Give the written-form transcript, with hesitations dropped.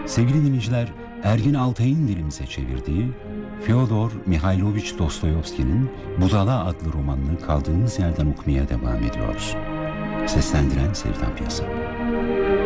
Sevgili dinleyiciler, Ergin Altay'ın dilimize çevirdiği Fyodor Mihailovich Dostoyevski'nin Budala adlı romanını kaldığımız yerden okumaya devam ediyoruz. Seslendiren Sevda Piyasa.